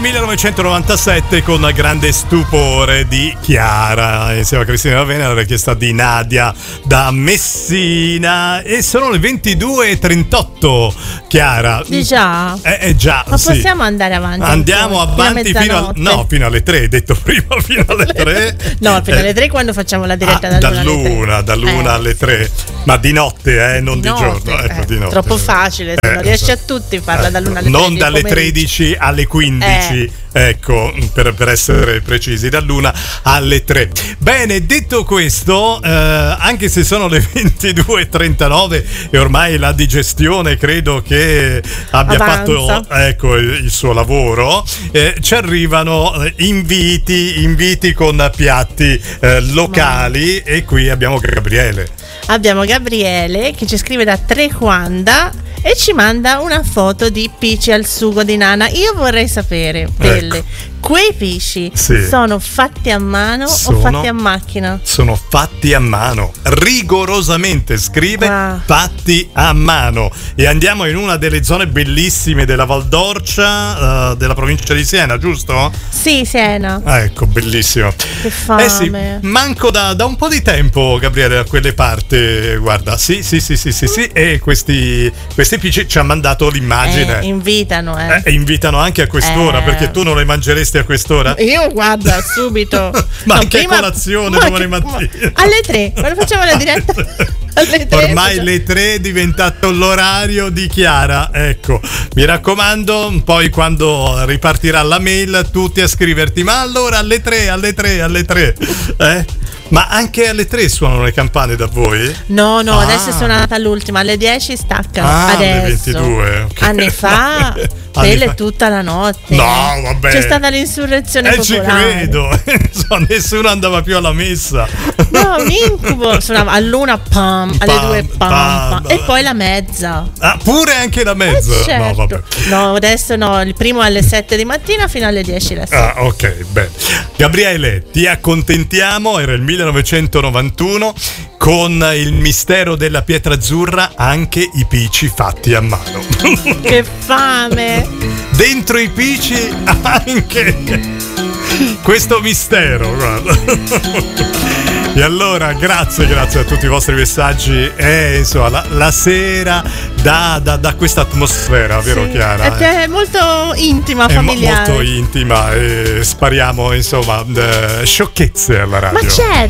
1997 con grande stupore di Chiara insieme a Cristina D'Avena, la richiesta di Nadia da Messina, e sono le 22:38. Chiara, già? Già, ma sì. Possiamo andare avanti? Andiamo avanti fino alle 3, detto prima, fino alle 3. No, fino alle 3 quando facciamo la diretta dall'una alle 3. Ma di notte, non di giorno. Ecco, di notte. Troppo facile, se non riesci a tutti farla dall'una alle 3. Non dalle 13 alle 15. Ecco, per essere precisi, dall'1 alle 3. Bene, detto questo, anche se sono le 22:39 e ormai la digestione credo che abbia fatto il suo lavoro, ci arrivano inviti con piatti locali, e qui abbiamo Gabriele. Abbiamo Gabriele che ci scrive da Trequanda e ci manda una foto di pici al sugo di nana. Io vorrei sapere, quei pici sono fatti a mano o fatti a macchina? Sono fatti a mano, rigorosamente scrive fatti a mano. E andiamo in una delle zone bellissime della Val d'Orcia, della provincia di Siena, giusto? Sì, Siena. Ecco, bellissimo. Che fame. Sì, manco da un po' di tempo, Gabriele, da quelle parti, guarda, sì, e questi pici ci ha mandato l'immagine. Invitano anche a quest'ora, perché tu non le mangeresti a quest'ora? Io guarda subito. Ma anche colazione domani mattina alle 3, quando facciamo la diretta alle 3, ormai le 3 è diventato l'orario di Chiara. Ecco, mi raccomando, poi quando ripartirà la mail tutti a scriverti: ma allora alle 3 ma anche alle 3 suonano le campane da voi? No, adesso è suonata l'ultima, alle 10 staccano. Adesso alle 22, okay. Anni fa quella è tutta la notte. No, vabbè, c'è stata l'insurrezione popolare. Ci credo. Nessuno andava più alla messa. No, un incubo. Suonava all'una pam, alle 2 pam, e poi la mezza. Pure anche la mezza. Certo. No, vabbè. No, adesso no, il primo alle 7 di mattina fino alle 10 la sera. Ok, bene. Gabriele, ti accontentiamo, era il 1991, con il mistero della pietra azzurra, anche i pici fatti a mano. Che fame! Dentro i pici anche questo mistero, guarda. E allora grazie a tutti i vostri messaggi, insomma la sera da questa atmosfera, vero Chiara? È molto intima, familiare. È molto intima, e spariamo insomma sciocchezze alla radio. Ma certo.